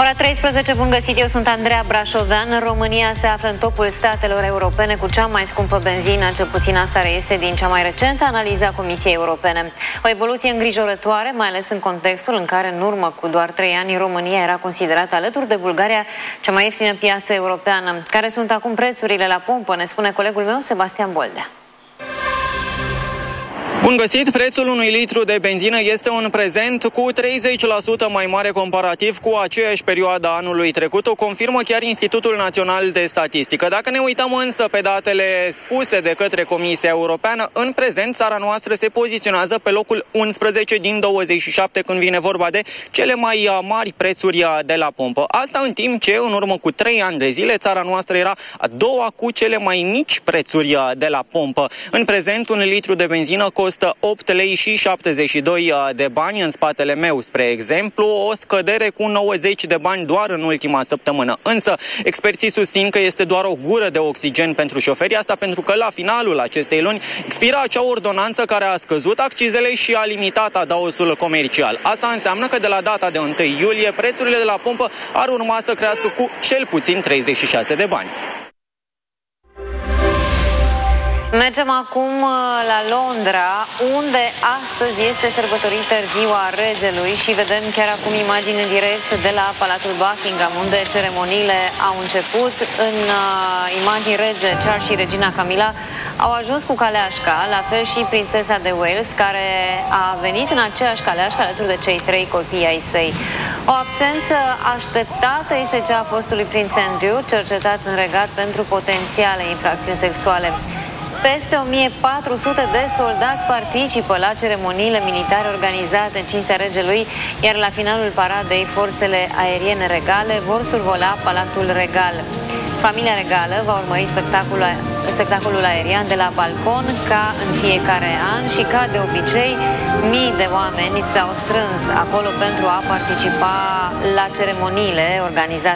Ora 13, bun găsit, eu sunt Andreea Brașovean. România se află în topul statelor europene cu cea mai scumpă benzină, cel puțin asta reiese din cea mai recentă analiză a Comisiei Europene. O evoluție îngrijorătoare, mai ales în contextul în care în urmă cu doar 3 ani România era considerată alături de Bulgaria cea mai ieftină piață europeană. Care sunt acum prețurile la pompă, ne spune colegul meu Sebastian Boldea. Bun găsit! Prețul unui litru de benzină este în prezent cu 30% mai mare comparativ cu aceeași perioadă anului trecut, o confirmă chiar Institutul Național de Statistică. Dacă ne uităm însă pe datele spuse de către Comisia Europeană, în prezent țara noastră se poziționează pe locul 11 din 27 când vine vorba de cele mai mari prețuri de la pompă. Asta în timp ce în urmă cu 3 ani de zile țara noastră era a doua cu cele mai mici prețuri de la pompă. În prezent un litru de benzină costă 8 lei și 72 de bani în spatele meu, spre exemplu, o scădere cu 90 de bani doar în ultima săptămână. Însă, experții susțin că este doar o gură de oxigen pentru șoferi, asta pentru că la finalul acestei luni expira acea ordonanță care a scăzut accizele și a limitat adaosul comercial. Asta înseamnă că de la data de 1 iulie prețurile de la pompă ar urma să crească cu cel puțin 36 de bani. Mergem acum la Londra, unde astăzi este sărbătorită Ziua Regelui și vedem chiar acum imagini în direct de la Palatul Buckingham, unde ceremoniile au început. În imagini rege Charles și regina Camilla au ajuns cu caleașca, la fel și prințesa de Wales, care a venit în aceeași caleașcă alături de cei 3 copii ai săi. O absență așteptată este cea a fostului prinț Andrew, cercetat în regat pentru potențiale infracțiuni sexuale. Peste 1400 de soldați participă la ceremoniile militare organizate în cinstea regelui, iar la finalul paradei forțele aeriene regale vor survola Palatul Regal. Familia regală va urmări spectacolul aerian de la balcon ca în fiecare an și ca de obicei mii de oameni s-au strâns acolo pentru a participa la ceremoniile organizate